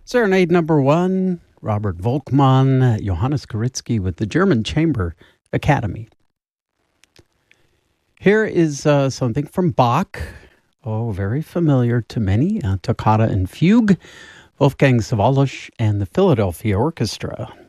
Serenade number one, Robert Volkmann, Johannes Karitzky with the German Chamber Academy. Here is something from Bach. Oh, very familiar to many. Toccata and Fugue, Wolfgang Sawallisch and the Philadelphia Orchestra.